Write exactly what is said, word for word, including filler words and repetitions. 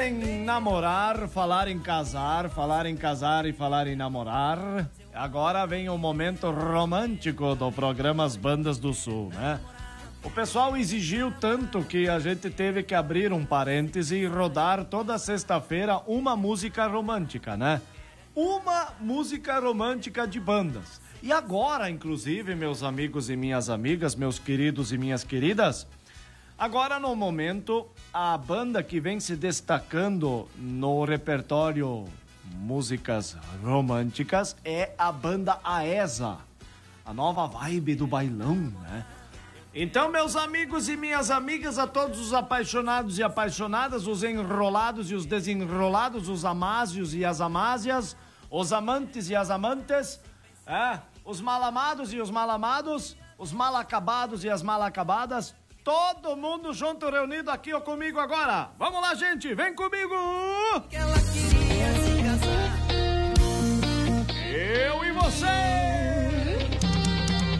em namorar, falar em casar, falar em casar e falar em namorar, agora vem o momento romântico do programa As Bandas do Sul, né? O pessoal exigiu tanto que a gente teve que abrir um parêntese e rodar toda sexta-feira uma música romântica, né? Uma música romântica de bandas. E agora, inclusive, meus amigos e minhas amigas, meus queridos e minhas queridas, agora no momento, a banda que vem se destacando no repertório músicas românticas é a banda Aesa, a nova vibe do bailão, né? Então, meus amigos e minhas amigas, a todos os apaixonados e apaixonadas, os enrolados e os desenrolados, os amásios e as amásias, os amantes e as amantes, é, os malamados e os malamados, os mal acabados e as mal acabadas, todo mundo junto, reunido aqui ou comigo agora. Vamos lá, gente, vem comigo! Que ela queria se casar. Eu e você!